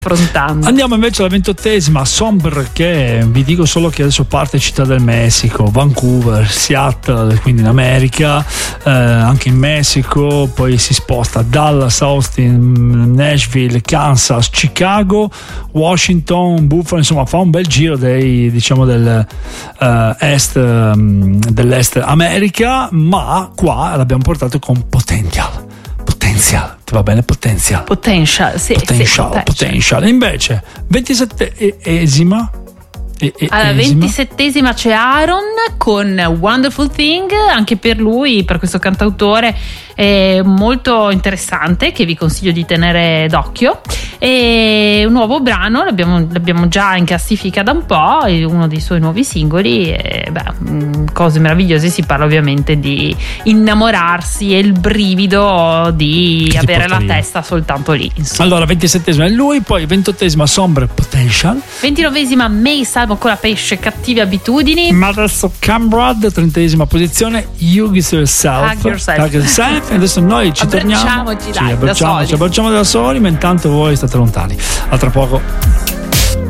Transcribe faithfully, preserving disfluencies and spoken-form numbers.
affrontando. Andiamo invece alla ventottesima, Sombre, che vi dico solo che adesso parte Città del Messico, Vancouver, Seattle, quindi in America, eh, anche in Messico, poi si sposta Dallas, Austin, Nashville, Kansas, Chicago, Washington, Buffalo, insomma fa un bel giro dei, diciamo del uh, est, um, dell'est America, ma qua l'abbiamo portato con Potential. Potential, ti va bene? Potential. Potential, sì. Potential, sì, potential. Invece, ventisettesima. E, e, alla ventisettesima c'è Aaron con Wonderful Thing, anche per lui, per questo cantautore è molto interessante, che vi consiglio di tenere d'occhio. E un nuovo brano, l'abbiamo, l'abbiamo già in classifica da un po', è uno dei suoi nuovi singoli, e, beh, cose meravigliose. Si parla ovviamente di innamorarsi e il brivido di che avere la testa soltanto lì, insomma. Allora, ventisettesima è lui, poi ventottesima Sombre, Potential, ventinovesima May Salvo con la Pesce, Cattive Abitudini. ma adesso Cambrad, trentesima posizione, Hug Yourself, Hug Yourself. Hug Yourself. E adesso noi ci torniamo, Abbracciamoci, ci dai, da abbracciamo, soli. ci abbracciamo da soli, ma intanto voi state lontani. A tra poco.